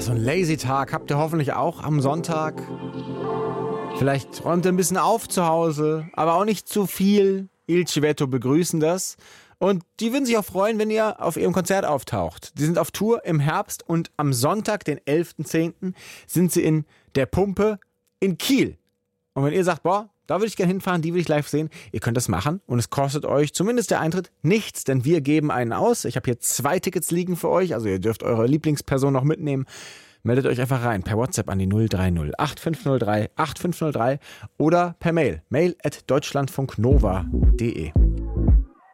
so ein Lazy-Tag habt ihr hoffentlich auch am Sonntag. Vielleicht räumt ihr ein bisschen auf zu Hause, aber auch nicht zu viel. Il Civetto begrüßen das. Und die würden sich auch freuen, wenn ihr auf ihrem Konzert auftaucht. Die sind auf Tour im Herbst und am Sonntag, den 11.10., sind sie in der Pumpe in Kiel. Und wenn ihr sagt, boah, da würde ich gerne hinfahren, die will ich live sehen, ihr könnt das machen und es kostet euch zumindest der Eintritt nichts, denn wir geben einen aus. Ich habe hier 2 Tickets liegen für euch, also ihr dürft eure Lieblingsperson noch mitnehmen. Meldet euch einfach rein per WhatsApp an die 030 8503 8503 oder per Mail, mail@deutschlandfunknova.de.